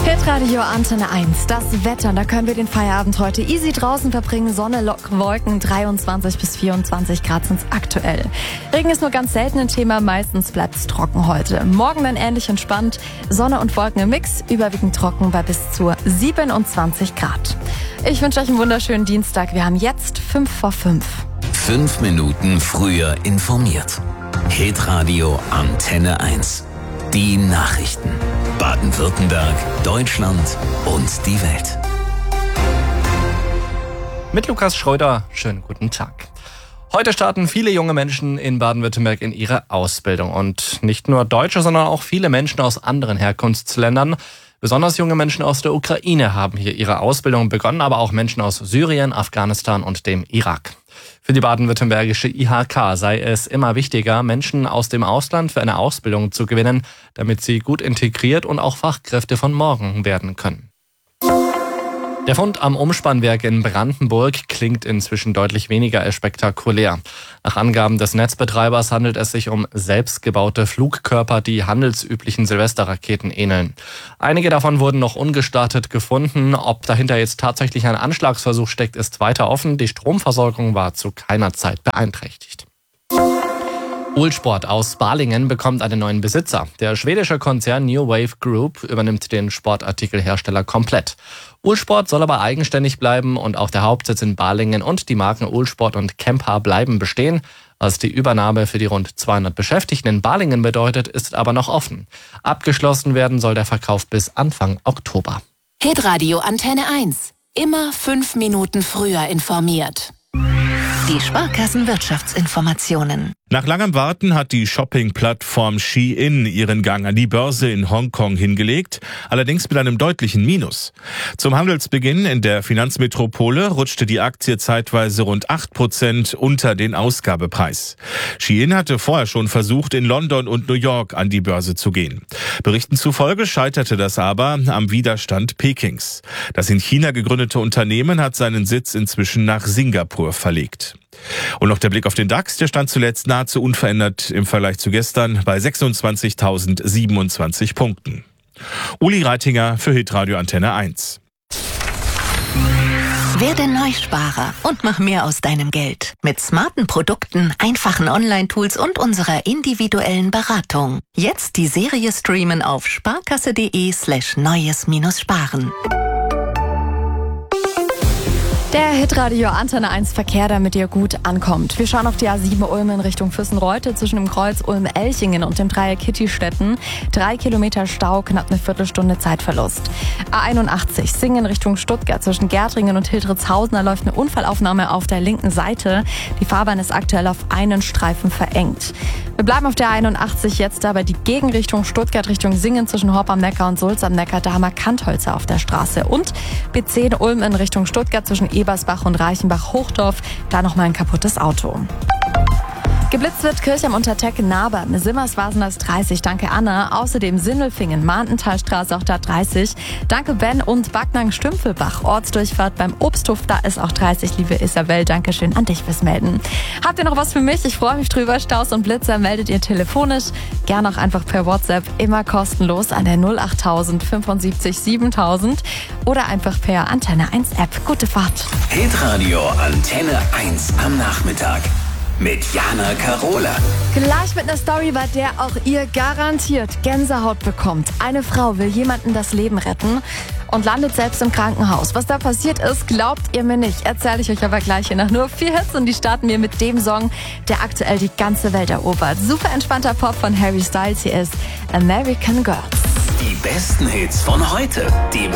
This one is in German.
Hitradio Antenne 1, das Wetter, da können wir den Feierabend heute easy draußen verbringen. Sonne, Wolken, 23 bis 24 Grad sind's aktuell. Regen ist nur ganz selten ein Thema, meistens bleibt's trocken heute. Morgen dann ähnlich entspannt, Sonne und Wolken im Mix, überwiegend trocken bei bis zu 27 Grad. Ich wünsche euch einen wunderschönen Dienstag, wir haben jetzt 5 vor 5. 5 Minuten früher informiert. Hitradio Antenne 1. Die Nachrichten. Baden-Württemberg, Deutschland und die Welt. Mit Lukas Schröder, schönen guten Tag. Heute starten viele junge Menschen in Baden-Württemberg in ihre Ausbildung. Und nicht nur Deutsche, sondern auch viele Menschen aus anderen Herkunftsländern. Besonders junge Menschen aus der Ukraine haben hier ihre Ausbildung begonnen, aber auch Menschen aus Syrien, Afghanistan und dem Irak. Für die baden-württembergische IHK sei es immer wichtiger, Menschen aus dem Ausland für eine Ausbildung zu gewinnen, damit sie gut integriert und auch Fachkräfte von morgen werden können. Der Fund am Umspannwerk in Brandenburg klingt inzwischen deutlich weniger spektakulär. Nach Angaben des Netzbetreibers handelt es sich um selbstgebaute Flugkörper, die handelsüblichen Silvesterraketen ähneln. Einige davon wurden noch ungestartet gefunden. Ob dahinter jetzt tatsächlich ein Anschlagsversuch steckt, ist weiter offen. Die Stromversorgung war zu keiner Zeit beeinträchtigt. Uhlsport aus Balingen bekommt einen neuen Besitzer. Der schwedische Konzern New Wave Group übernimmt den Sportartikelhersteller komplett. Uhlsport soll aber eigenständig bleiben und auch der Hauptsitz in Balingen und die Marken Uhlsport und Kempa bleiben bestehen. Was die Übernahme für die rund 200 Beschäftigten in Balingen bedeutet, ist aber noch offen. Abgeschlossen werden soll der Verkauf bis Anfang Oktober. Hitradio Antenne 1. Immer 5 Minuten früher informiert. Die Sparkassenwirtschaftsinformationen. Nach langem Warten hat die Shopping-Plattform Shein ihren Gang an die Börse in Hongkong hingelegt, allerdings mit einem deutlichen Minus. Zum Handelsbeginn in der Finanzmetropole rutschte die Aktie zeitweise rund 8% unter den Ausgabepreis. Shein hatte vorher schon versucht, in London und New York an die Börse zu gehen. Berichten zufolge scheiterte das aber am Widerstand Pekings. Das in China gegründete Unternehmen hat seinen Sitz inzwischen nach Singapur verlegt. Und noch der Blick auf den DAX, der stand zuletzt nahezu unverändert im Vergleich zu gestern bei 26.027 Punkten. Uli Reitinger für Hitradio Antenne 1. Werde Neusparer und mach mehr aus deinem Geld. Mit smarten Produkten, einfachen Online-Tools und unserer individuellen Beratung. Jetzt die Serie streamen auf sparkasse.de/neues-sparen. Der Hitradio Antenne 1 Verkehr, damit ihr gut ankommt. Wir schauen auf die A7 Ulm in Richtung Füssen-Reutte zwischen dem Kreuz Ulm-Elchingen und dem Dreieck Kittistetten. 3 Kilometer Stau, knapp eine Viertelstunde Zeitverlust. A81 Singen Richtung Stuttgart zwischen Gärtringen und Hildritzhausen. Da läuft eine Unfallaufnahme auf der linken Seite. Die Fahrbahn ist aktuell auf einen Streifen verengt. Wir bleiben auf der A81 jetzt aber die Gegenrichtung Stuttgart Richtung Singen zwischen Horb am Neckar und Sulz am Neckar. Da haben wir Kantholzer auf der Straße. Und B10 Ulm in Richtung Stuttgart zwischen Ebersbach und Reichenbach-Hochdorf. Da nochmal ein kaputtes Auto. Geblitzt wird Kirch am Unterteck Nabern. Simmerswasen ist 30, danke Anna. Außerdem Sindelfingen, Mahnenthalstraße auch da 30. Danke Ben und Backnang-Stümpfelbach. Ortsdurchfahrt beim Obsthof, da ist auch 30, liebe Isabel. Dankeschön an dich fürs Melden. Habt ihr noch was für mich? Ich freue mich drüber. Staus und Blitzer meldet ihr telefonisch. Gerne auch einfach per WhatsApp, immer kostenlos an der 08000 75 7000 oder einfach per Antenne 1 App. Gute Fahrt. Hitradio Antenne 1 am Nachmittag. Mit Jana Karola. Gleich mit einer Story, bei der auch ihr garantiert Gänsehaut bekommt. Eine Frau will jemandem das Leben retten und landet selbst im Krankenhaus. Was da passiert ist, glaubt ihr mir nicht. Erzähle ich euch aber gleich hier nach nur 4 Hits und die starten wir mit dem Song, der aktuell die ganze Welt erobert. Super entspannter Pop von Harry Styles. Hier ist American Girls. Die besten Hits von heute. Die